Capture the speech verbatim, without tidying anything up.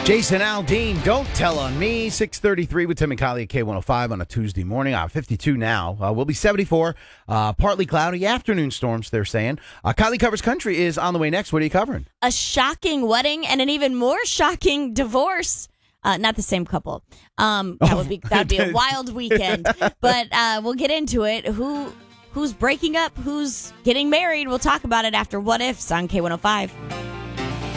Jason Aldean, Don't Tell on Me, six thirty-three with Tim and Kylie at K one oh five on a Tuesday morning. Uh, fifty-two now. Uh, we'll be seventy-four. Uh, partly cloudy, afternoon storms, they're saying. Uh, Kylie Covers Country is on the way next. What are you covering? A shocking wedding and an even more shocking divorce. Uh, not the same couple. Um, that would be that would be a wild weekend. But uh, we'll get into it. Who who's breaking up? Who's getting married? We'll talk about it after What Ifs on K one oh five.